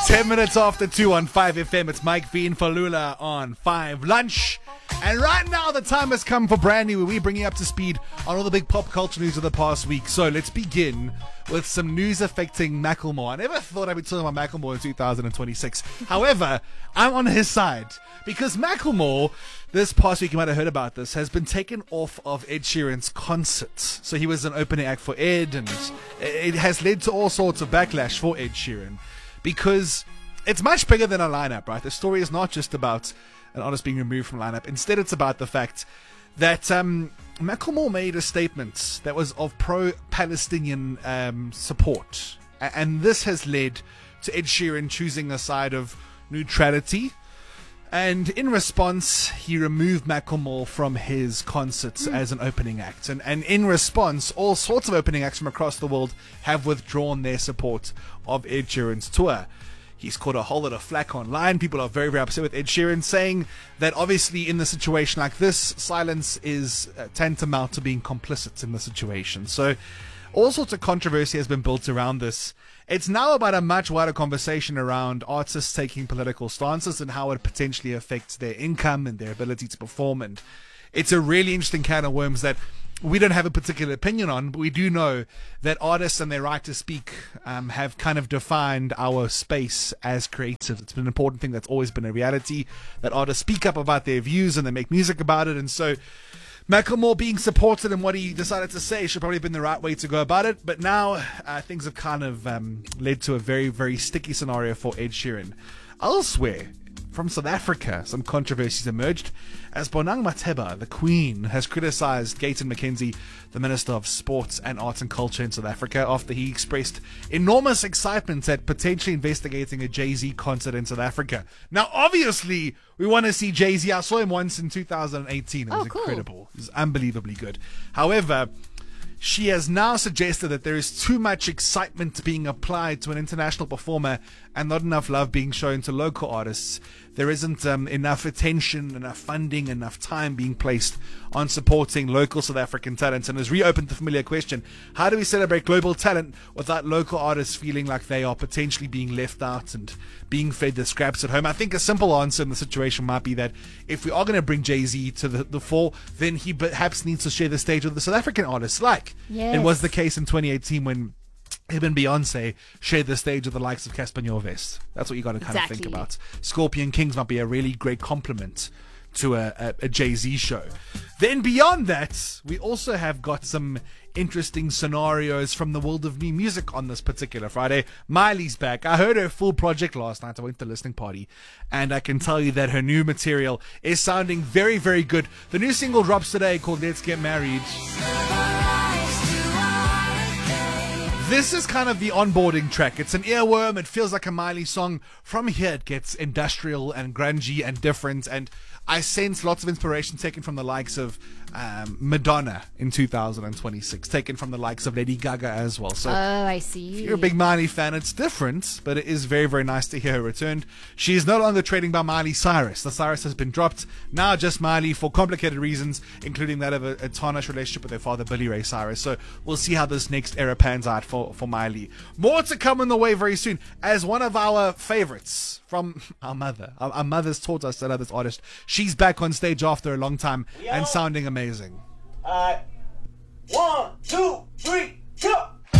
10 minutes after 2 on 5 FM. It's Mike V and Falula on 5 Lunch. And right now the time has come for brand new, where we bring you up to speed on all the big pop culture news of the past week. So let's begin with some news affecting Macklemore. I never thought I'd be talking about Macklemore in 2026. However, I'm on his side because Macklemore, this past week, you might have heard about this, has been taken off of Ed Sheeran's concerts. So he was an opening act for Ed, and it has led to all sorts of backlash for Ed Sheeran because it's much bigger than a lineup, right? The story is not just about an artist being removed from lineup. Instead, it's about the fact that Macklemore made a statement that was of pro-Palestinian support. And this has led to Ed Sheeran choosing a side of neutrality. And in response, he removed Macklemore from his concerts as an opening act. And in response, all sorts of opening acts from across the world have withdrawn their support of Ed Sheeran's tour. He's caught a whole lot of flack online. People are very, very upset with Ed Sheeran, saying that obviously in a situation like this, silence is tantamount to being complicit in the situation. So all sorts of controversy has been built around this. It's now about a much wider conversation around artists taking political stances and how it potentially affects their income and their ability to perform. And it's a really interesting can of worms that we don't have a particular opinion on, but we do know that artists and their right to speak have kind of defined our space as creatives. It's been an important thing that's always been a reality, that artists speak up about their views and they make music about it. And so Macklemore being supported in what he decided to say should probably have been the right way to go about it. But now things have kind of led to a very, very sticky scenario for Ed Sheeran. Elsewhere, from South Africa, some controversies emerged as Bonang Matheba, the Queen, has criticized Gayton McKenzie, the Minister of Sports and Arts and Culture in South Africa, after he expressed enormous excitement at potentially investigating a Jay-Z concert in South Africa. Now, obviously, we want to see Jay-Z. I saw him once in 2018. It was incredible. It was unbelievably good. However, she has now suggested that there is too much excitement being applied to an international performer and not enough love being shown to local artists. There isn't enough attention, enough funding, enough time being placed on supporting local South African talents, and has reopened the familiar question: how do we celebrate global talent without local artists feeling like they are potentially being left out and being fed the scraps at home? I think a simple answer in the situation might be that if we are going to bring Jay-Z to the fore, then he perhaps needs to share the stage with the South African artists, like it was the case in 2018 when him and Beyonce shared the stage with the likes of Casper Nyovest. That's what you got to kind of think about. Scorpion Kings might be a really great compliment to a Jay-Z show. Then beyond that, we also have got some interesting scenarios from the world of new music on this particular Friday. Miley's back. I heard her full project last night. I went to the listening party, and I can tell you that her new material is sounding very, very good. The new single drops today called Let's Get Married. This is kind of the onboarding track. It's an earworm. It feels like a Miley song. From here, it gets industrial and grungy and different. And I sense lots of inspiration taken from the likes of Madonna in 2026, taken from the likes of Lady Gaga as well. So, I see. If you're a big Miley fan, it's different, but it is very, very nice to hear her return. She is no longer trading by Miley Cyrus. The Cyrus has been dropped. Now just Miley for complicated reasons, including that of a tarnished relationship with her father, Billy Ray Cyrus. So we'll see how this next era pans out for Miley. More to come on the way very soon, as one of our favorites from our mother. Our mother's taught us to love this artist. She's back on stage after a long time and sounding amazing. 1, 2, 3, go!